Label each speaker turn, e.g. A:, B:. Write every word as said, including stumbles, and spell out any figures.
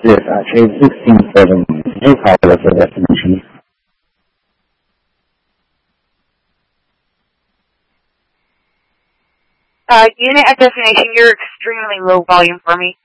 A: Yes, actually, sixteen seven. Hey, call us for destination.
B: Uh, unit at destination, you're extremely low volume for me.